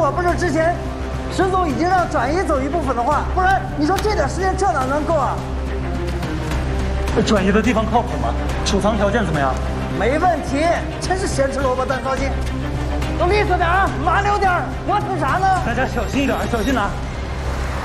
果不是之前沈总已经让转移走一部分的话，不然你说这点时间这哪能够啊？ 转移的地方靠谱吗？储藏条件怎么样？ 没问题，真是咸吃萝卜淡操心。都利索点啊，麻溜点，磨蹭啥呢？ 大家小心一点，小心拿。